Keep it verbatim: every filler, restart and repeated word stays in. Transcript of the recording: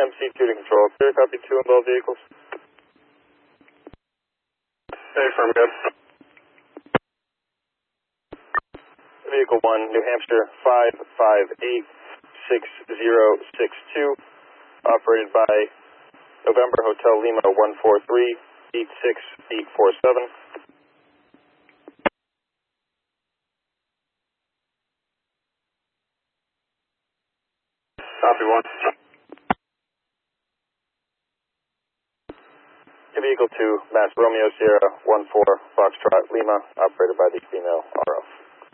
M C two to control. Clear, copy two involved vehicles. Hey, firm, good. Vehicle one, New Hampshire five five eight six zero six two, operated by November Hotel Lima one four three eight six eight four seven. Copy one. Vehicle two, Mass Romeo Sierra one four Foxtrot Lima, operated by the female R O.